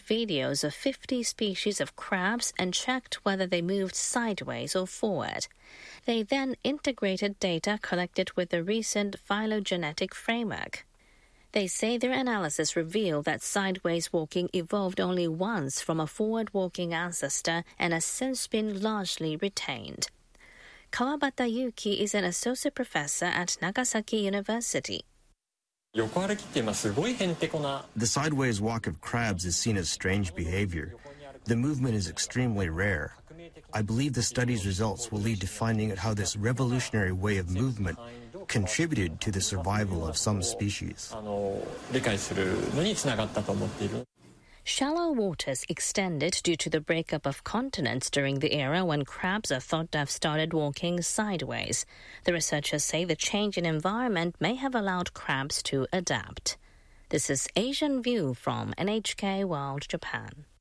videos of 50 species of crabs and checked whether they moved sideways or forward. They then integrated data collected with the recent phylogenetic framework. They say their analysis revealed that sideways walking evolved only once from a forward-walking ancestor and has since been largely retained. Kawabata Yuki is an associate professor at Nagasaki University. The sideways walk of crabs is seen as strange behavior. The movement is extremely rare. I believe the study's results will lead to finding out how this revolutionary way of movement contributed to the survival of some species. Shallow waters extended due to the breakup of continents during the era when crabs are thought to have started walking sideways. The researchers say the change in environment may have allowed crabs to adapt. This is Asian View from NHK World Japan.